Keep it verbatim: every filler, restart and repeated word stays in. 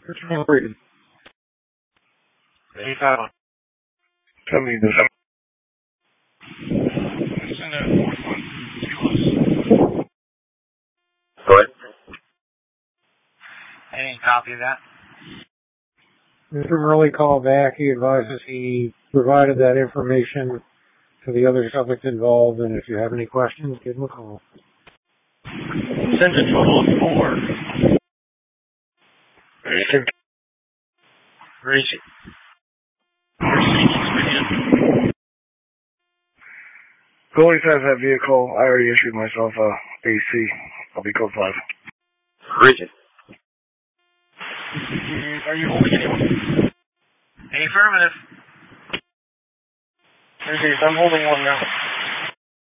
Reading. eighty-five. Tell me this. Send that fourth one to us. Go ahead. Any copy of that? Mister Murley called back. He advises he provided that information to the other subjects involved, and if you have any questions, give him a call. Send a total of four. Anything? Where is it? Where's Goalie has that vehicle. I already issued myself a A C. I'll be code five. Region. Are you holding anyone? Any affirmative? I'm holding one now.